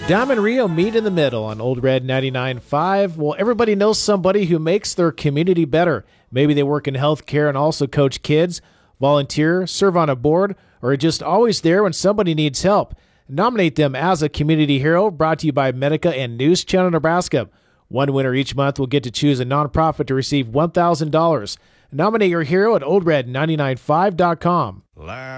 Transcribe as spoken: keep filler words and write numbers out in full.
Dom and Rio meet in the middle on Old Red ninety-nine point five. Well, everybody knows somebody who makes their community better. Maybe they work in healthcare and also coach kids, volunteer, serve on a board, or are just always there when somebody needs help. Nominate them as a community hero, brought to you by Medica and News Channel Nebraska. One winner each month will get to choose a nonprofit to receive one thousand dollars. Nominate your hero at old red nine nine five dot com.